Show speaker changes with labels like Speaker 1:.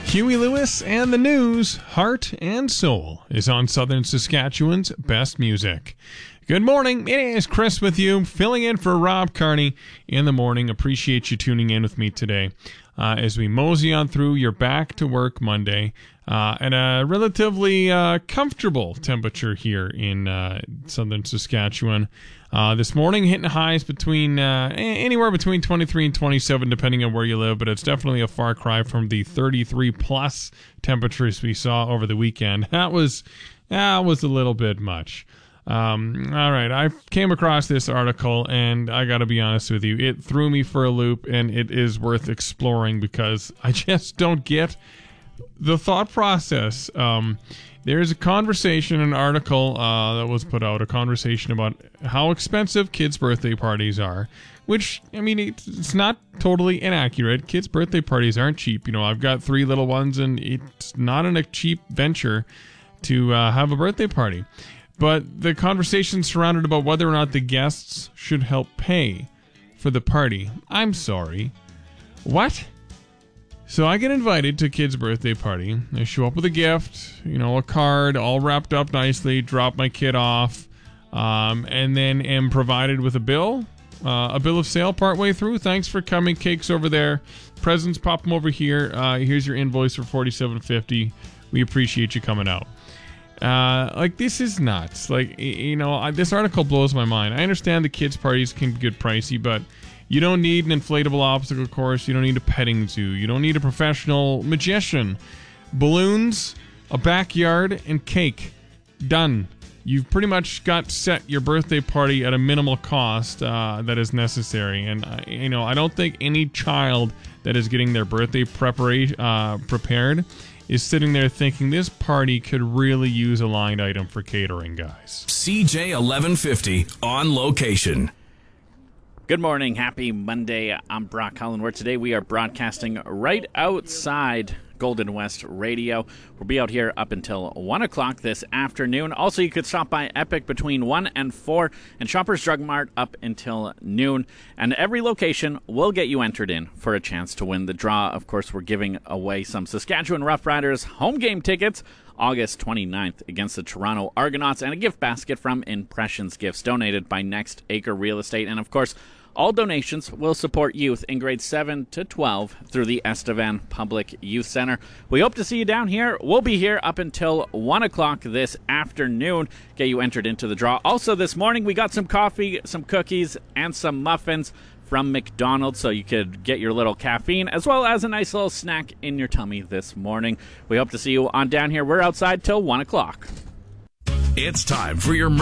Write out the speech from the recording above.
Speaker 1: Huey Lewis and the News, Heart and Soul, is on Southern Saskatchewan's best music. Good morning, it is Chris with you, filling in for Rob Carney in the morning. Appreciate you tuning in with me today as we mosey on through your back-to-work Monday at a relatively comfortable temperature here in Southern Saskatchewan. This morning hitting highs between anywhere between 23 and 27 depending on where you live, but it's definitely a far cry from the 33 plus temperatures we saw over the weekend. That was a little bit much. All right, I came across this article and I gotta be honest with you, it threw me for a loop, and it is worth exploring because I just don't get the thought process. There's a conversation, an article that was put out, a conversation about how expensive kids' birthday parties are, which, I mean, it's not totally inaccurate. Kids' birthday parties aren't cheap. You know, I've got 3 little ones, and it's not a cheap venture to have a birthday party. But the conversation surrounded about whether or not the guests should help pay for the party. I'm sorry. What? So I get invited to a kid's birthday party. I show up with a gift, a card, all wrapped up nicely, drop my kid off, and then am provided with a bill of sale partway through. Thanks for coming. Cake's over there. Presents, pop them over here. Here's your invoice for $47.50. We appreciate you coming out. This is nuts. This article blows my mind. I understand the kids' parties can get pricey, but you don't need an inflatable obstacle course. You don't need a petting zoo. You don't need a professional magician. Balloons, a backyard, and cake. Done. You've pretty much got set your birthday party at a minimal cost that is necessary. And, I don't think any child that is getting their birthday prepared is sitting there thinking this party could really use a line item for catering, guys.
Speaker 2: CJ 1150 on location.
Speaker 3: Good morning. Happy Monday. I'm Brock Cullen, where today we are broadcasting right outside Golden West Radio. We'll be out here up until 1 o'clock this afternoon. Also, you could stop by Epic between 1 and 4 and Shoppers Drug Mart up until noon. And every location will get you entered in for a chance to win the draw. Of course, we're giving away some Saskatchewan Roughriders home game tickets August 29th against the Toronto Argonauts, and a gift basket from Impressions Gifts donated by Next Acre Real Estate. And of course, all donations will support youth in grades 7 to 12 through the Estevan Public Youth Center. We hope to see you down here. We'll be here up until 1 o'clock this afternoon. Get you entered into the draw. Also this morning, we got some coffee, some cookies, and some muffins from McDonald's, so you could get your little caffeine as well as a nice little snack in your tummy this morning. We hope to see you on down here. We're outside till 1 o'clock.
Speaker 2: It's time for your